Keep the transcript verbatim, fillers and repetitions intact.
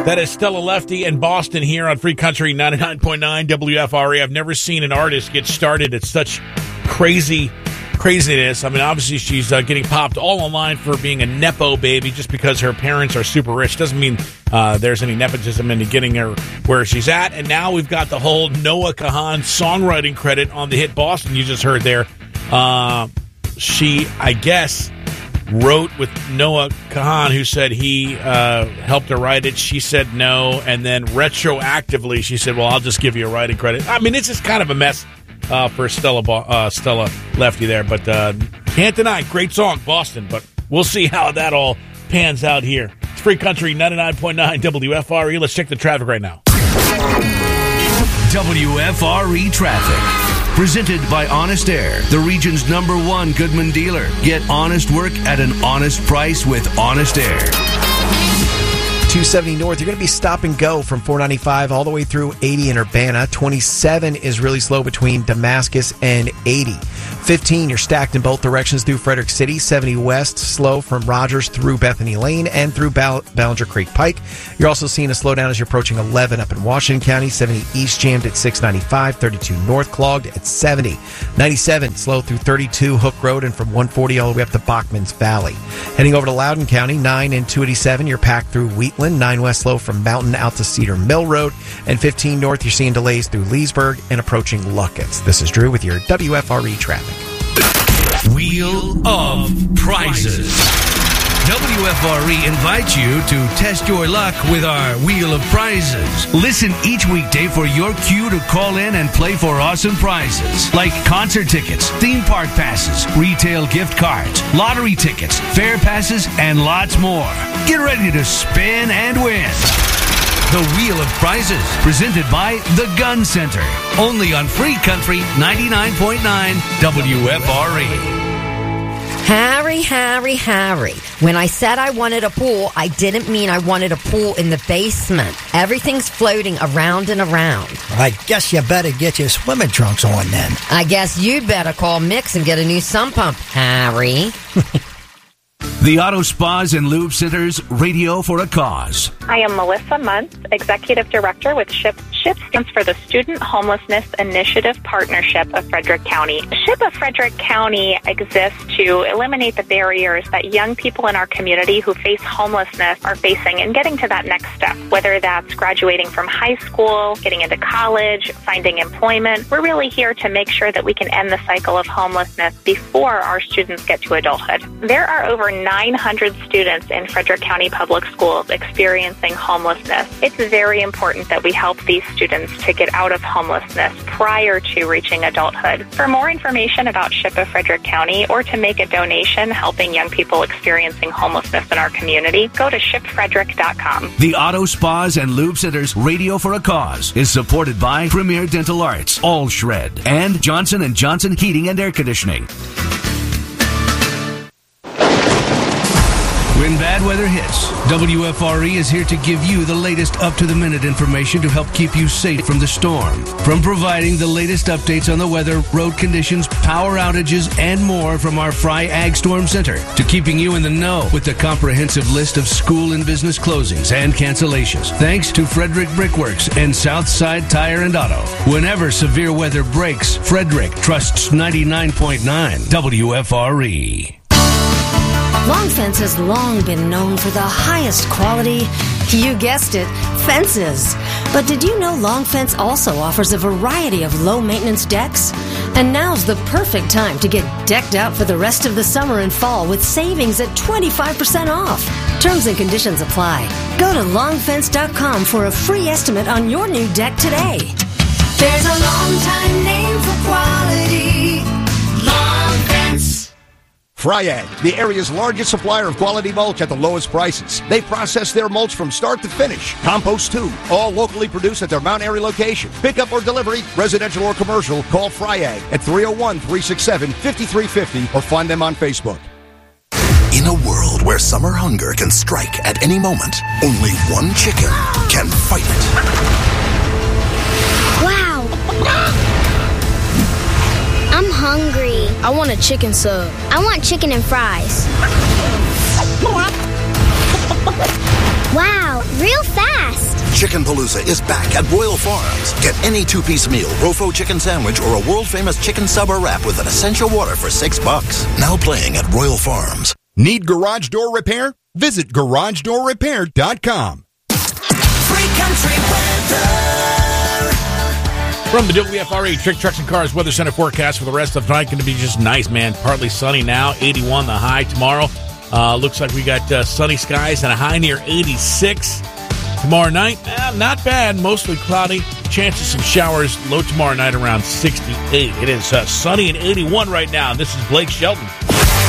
That is Stella Lefty and Boston here on Free Country ninety-nine point nine W F R E. I've never seen an artist get started at such crazy craziness. I mean, obviously she's uh, getting popped all online for being a Nepo baby just because her parents are super rich. Doesn't mean uh, there's any nepotism into getting her where she's at. And now we've got the whole Noah Kahan songwriting credit on the hit Boston you just heard there. Uh, she, I guess, wrote with Noah Kahan, who said he uh, helped her write it. She said no, and then retroactively she said, well, I'll just give you a writing credit. I mean, it's just kind of a mess uh, for Stella uh, Stella Lefty there, but uh, can't deny, great song, Boston, but we'll see how that all pans out here. It's Free Country ninety-nine point nine W F R E. Let's check the traffic right now. W F R E traffic. Presented by Honest Air, the region's number one Goodman dealer. Get honest work at an honest price with Honest Air. two seventy North, you're going to be stop and go from four ninety-five all the way through eighty in Urbana. twenty-seven is really slow between Damascus and eighty. fifteen, you're stacked in both directions through Frederick City. seventy West, slow from Rogers through Bethany Lane and through Ball- Ballinger Creek Pike. You're also seeing a slowdown as you're approaching eleven up in Washington County. seventy East jammed at six ninety-five. thirty-two North clogged at seventy. ninety-seven slow through thirty-two Hook Road and from one forty all the way up to Bachman's Valley. Heading over to Loudoun County, nine and two eighty-seven, you're packed through Wheatland. nine West slow from Mountain out to Cedar Mill Road. And fifteen North, you're seeing delays through Leesburg and approaching Luckett's. This is Drew with your W F R E traffic. Wheel of Prizes. W F R E invites you to test your luck with our Wheel of Prizes. Listen each weekday for your cue to call in and play for awesome prizes like concert tickets, theme park passes, retail gift cards, lottery tickets, fair passes, and lots more. Get ready to spin and win. The Wheel of Prizes, presented by The Gun Center. Only on Free Country ninety-nine point nine W F R E. Harry, Harry, Harry. When I said I wanted a pool, I didn't mean I wanted a pool in the basement. Everything's floating around and around. I guess you better get your swimming trunks on then. I guess you'd better call Mix and get a new sump pump, Harry. The Auto Spas and Lube Center's Radio for a Cause. I am Melissa Muntz, Executive Director with SHIP. SHIP stands for the Student Homelessness Initiative Partnership of Frederick County. SHIP of Frederick County exists to eliminate the barriers that young people in our community who face homelessness are facing and getting to that next step, whether that's graduating from high school, getting into college, finding employment. We're really here to make sure that we can end the cycle of homelessness before our students get to adulthood. There are over nine hundred students in Frederick County Public Schools experiencing homelessness. It's very important that we help these students to get out of homelessness prior to reaching adulthood. For more information about SHIP of Frederick County or to make a donation helping young people experiencing homelessness in our community, go to ship frederick dot com. The Auto Spas and Lube Center's Radio for a Cause is supported by Premier Dental Arts, All Shred, and Johnson and Johnson Heating and Air Conditioning. When bad weather hits, W F R E is here to give you the latest up-to-the-minute information to help keep you safe from the storm. From providing the latest updates on the weather, road conditions, power outages, and more from our Fry Ag Storm Center, to keeping you in the know with the comprehensive list of school and business closings and cancellations. Thanks to Frederick Brickworks and Southside Tire and Auto. Whenever severe weather breaks, Frederick trusts ninety-nine point nine W F R E. Long Fence has long been known for the highest quality, you guessed it, fences. But did you know Long Fence also offers a variety of low-maintenance decks? And now's the perfect time to get decked out for the rest of the summer and fall with savings at twenty-five percent off. Terms and conditions apply. Go to long fence dot com for a free estimate on your new deck today. There's a long-time name for quality. Long Fence. Fryag, the area's largest supplier of quality mulch at the lowest prices. They process their mulch from start to finish. Compost too, all locally produced at their Mount Airy location. Pickup or delivery, residential or commercial, call Fryag at three oh one, three six seven, five three five oh or find them on Facebook. In a world where summer hunger can strike at any moment, only one chicken can fight it. Wow! I'm hungry. I want a chicken sub. I want chicken and fries. Wow, real fast. Chicken Palooza is back at Royal Farms. Get any two-piece meal, Rofo chicken sandwich, or a world-famous chicken sub or wrap with an essential water for six bucks. Now playing at Royal Farms. Need garage door repair? Visit garage door repair dot com. Free Country weather. From the W F R E Trick Trucks and Cars Weather Center forecast for the rest of the night, going to be just nice, man. Partly sunny now, eighty-one the high tomorrow. Uh, looks like we got uh, sunny skies and a high near eighty-six. Tomorrow night, eh, not bad, mostly cloudy. Chance of some showers, low tomorrow night around sixty-eight. It is uh, sunny and eighty-one right now. This is Blake Shelton.